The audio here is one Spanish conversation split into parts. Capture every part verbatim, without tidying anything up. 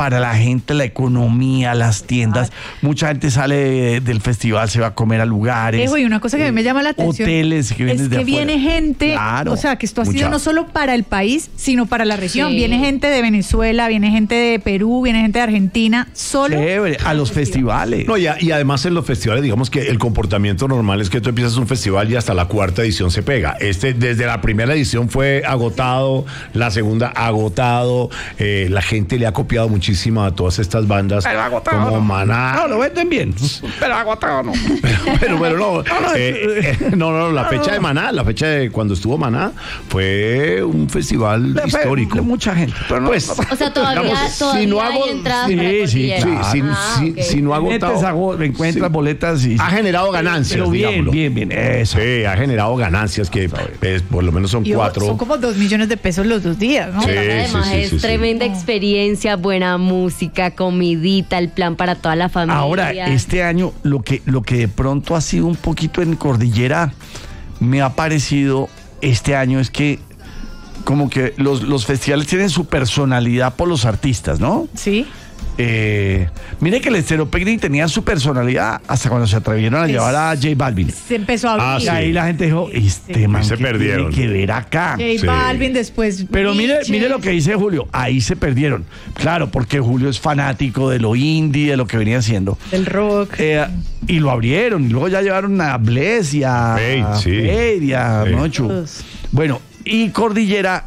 para la gente, la economía, las tiendas. Ah. Mucha gente sale de, del festival, se va a comer a lugares. Dejo, y una cosa que a mí me llama la atención. Hoteles que vienen es de que afuera. viene gente, claro, o sea, que esto ha sido mucha. no solo para el país, sino para la región. Sí. Viene gente de Venezuela, viene gente de Perú, viene gente de Argentina, solo. Chévere, a los festivales. No, y, y además en los festivales, digamos que el comportamiento normal es que tú empiezas un festival y hasta la cuarta edición se pega. Este, desde la primera edición fue agotado, la segunda agotado, eh, la gente le ha copiado muchísimo a todas estas bandas Pero agotado, como no. Maná. No, lo venden bien, pero agotado no. Pero, pero, pero no, No, no, eh, eh, no, no, la fecha de Maná, la fecha de cuando estuvo Maná fue un festival De- histórico. de mucha gente, pero no, Pues, O sea, todavía, digamos, todavía si no hay hago- entradas sí, para sí, Cordillera. Sí, claro. si, Ah, si- ok. si no ha agotado. metes a- encuentras Sí. boletas y Ha generado ganancias, pero bien, digámoslo. bien, bien, eso. Sí, ha generado ganancias que pues, por lo menos son Y cuatro. son como dos millones de pesos los dos días, ¿no? Sí. Pero además sí, es sí, sí. tremenda experiencia, buena música, comidita, el plan para toda la familia. Ahora, este año, lo que, lo que de pronto ha sido un poquito en Cordillera, me ha parecido este año es que como que los, los festivales tienen su personalidad por los artistas, ¿no? Sí. Eh, mire que el Estéreo Picnic tenía su personalidad hasta cuando se atrevieron a Es- llevar a J Balvin. Se empezó a abrir. Ah, Y sí. ahí la gente dijo, este Sí. man Se ¿qué perdieron. tiene que ver acá. J Sí. Balvin, después. Pero mire, Nietzsche. mire lo que dice Julio, ahí se perdieron. Claro, porque Julio es fanático de lo indie, de lo que venía haciendo. Del rock. Eh, y lo abrieron, y luego ya llevaron a Bless y a Fade, sí. Fade y a Sí. Monchu. Todos. Bueno, y Cordillera,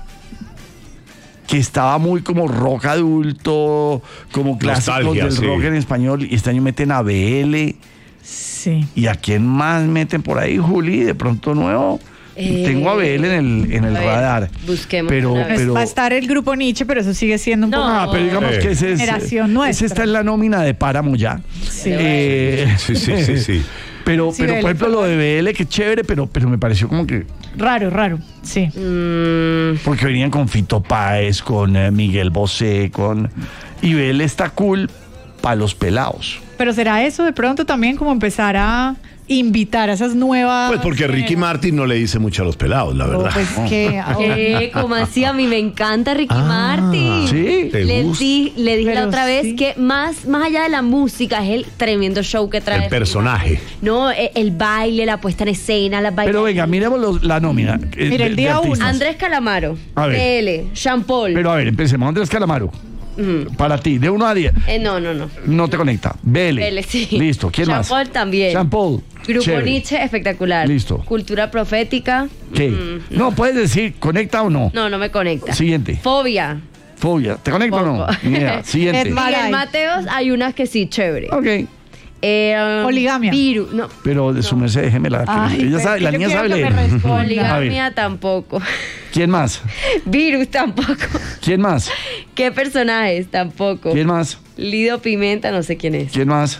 que estaba muy como rock adulto, como clásicos Nostalgia, del sí. rock en español, y este año meten a B L. Sí. ¿Y a quién más meten por ahí, Juli? De pronto nuevo. Eh, Tengo a B L en el, en el a ver, radar. busquemos Pero, una vez. pero, Va a estar el grupo Nietzsche, pero eso sigue siendo un No. poco. Ah, pero digamos Eh. que ese es, Generación nuestra. ese está en la nómina de Páramo ya. Sí. Eh, Sí, sí, sí, sí. Pero, Sí, pero B L por ejemplo, fue lo de B L, que chévere, pero, pero me pareció como que. Raro, raro. Sí. Mm, Porque venían con Fito Páez, con eh, Miguel Bosé, con. Y B L está cool para los pelados. Pero será eso de pronto también como empezar a invitar a esas nuevas. Pues porque Ricky Martin no le dice mucho a los pelados, la Oh, verdad. pues que. ¿Qué? ¿Cómo así? A mí me encanta Ricky Ah, Martin. ¿sí? ¿Te Le, gusta? di- le dije la Pero otra vez sí. que más, más allá de la música es el tremendo show que trae. El Ricky personaje. Martin. No, el, el baile, la puesta en escena, las Pero venga, bailarinas. miremos los- la nómina. eh, Mira, de- el de día uno. artistas. Andrés Calamaro, A ver. B L, Sean Paul. Pero a ver, empecemos. Andrés Calamaro. Mm. Para ti, de uno a diez. Eh, no, no, no. No te conecta. B L. B L, sí. Listo. ¿Quién Sean más? Paul también. Sean Paul. Grupo Chévere. Nietzsche, espectacular. Listo. Cultura profética. ¿Qué? mm, No, puedes decir, ¿conecta o no? No, no me conecta. Siguiente. Fobia. Fobia. ¿Te conecta o no? Poco. Ni idea. Siguiente. Ed Maray. Miguel Mateos, hay unas que sí, chévere. Ok. Eh, um, Poligamia. Viru, no. Pero de su merced, déjeme la. Ay, ella pero sabe, es que la yo niña quiero sabe que me leer. responda. A ver. Poligamia tampoco. ¿Quién más? Virus tampoco. ¿Quién más? ¿Qué personajes? Tampoco. ¿Quién más? Lido Pimenta, no sé quién es. ¿Quién más?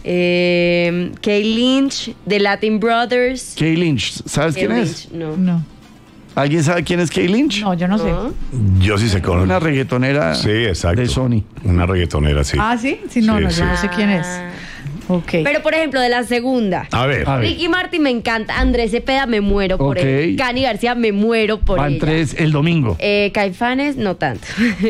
Eh, Kay Lynch, de Latin Brothers. Kay Lynch. ¿Sabes Kay quién es? Lynch, No. No. ¿Alguien sabe quién es Kay Lynch? No, yo no sé. ¿No? Yo sí sé con Una reggaetonera Sí, exacto. de Sony. Una reggaetonera, sí. Ah, sí. Sí, no, Sí, no, sí. yo no sé quién es. Ah. Ok. Pero, por ejemplo, de la segunda. A ver. A ver. Ricky Martin me encanta. Andrés Cepeda me muero por Ok. él. Cani García me muero por Van ella. tres el domingo. Eh, Caifanes, no tanto.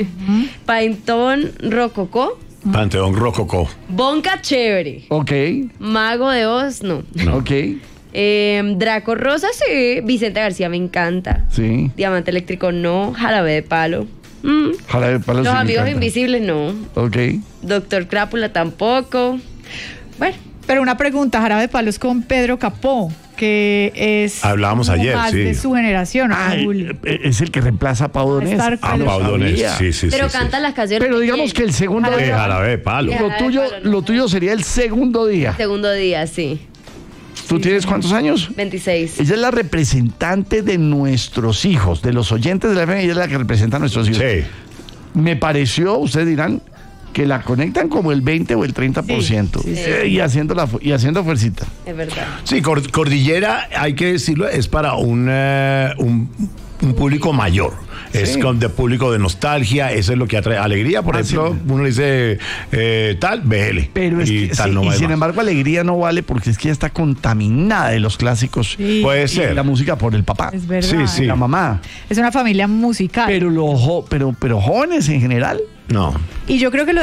Paintón Rococó. Panteón Rococó. Bonca, chévere. Ok. Mago de Oz, no. No. Ok. Eh, Draco Rosa, sí. Vicente García me encanta. Sí. Diamante Eléctrico, no. Jarabe de Palo. Mm. Jarabe de Palo Los sí me Amigos encanta. Invisibles, no. Ok. Doctor Crápula, tampoco. Bueno, Pero una pregunta, Jarabe de Palo es con Pedro Capó, que es Hablábamos como ayer, más sí. de su generación. Ah, Raúl. eh, es el que reemplaza a Pau Va a Donés. estar Ah, Pero- Pau Donés. Sí, sí, pero sí. cantan sí. las canciones. Pero digamos que el segundo Jarabe Eh, día. jarabe de palo. Ya. Lo tuyo, lo tuyo sería el segundo día. Segundo día, sí. ¿Tú tienes cuántos años? veintiséis. Ella es la representante de nuestros hijos, de los oyentes de la F M, ella es la que representa a nuestros hijos. Sí. Me pareció, ustedes dirán, que la conectan como el veinte o el treinta por ciento. Sí, sí, sí. Eh, y, haciendo la, fu- y haciendo fuercita. Es verdad. Sí, Cor- Cordillera, hay que decirlo, es para un, eh, un, un público mayor. Es Sí. con de público de nostalgia, eso es lo que atrae alegría. Por Ah, ejemplo, sí. uno dice eh, tal, B L. Pero es y que, tal sí, no y va sin más. embargo, alegría no vale porque es que ya está contaminada de los clásicos. Sí. Puede Y ser. la música por el papá. Es verdad. Sí, sí. La mamá. Es una familia musical. Pero, los jo- pero, pero jóvenes en general. No. Y yo creo que lo